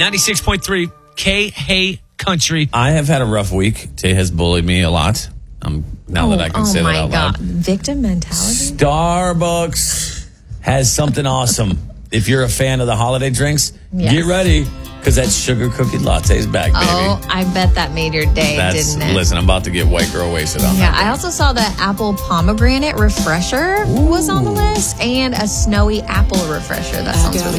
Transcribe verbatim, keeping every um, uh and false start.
ninety-six point three K Hey Country. I have had a rough week. Tay has bullied me a lot. Um, now oh, that I can oh say my that out God. loud. Victim mentality? Starbucks has something awesome. If you're a fan of the holiday drinks, Yes. get ready because that sugar cookie latte is back, baby. Oh, I bet that made your day, That's, didn't it? Listen, I'm about to get white girl wasted on Yeah, that. I also saw the apple pomegranate refresher was on the list and a snowy apple refresher. That sounds really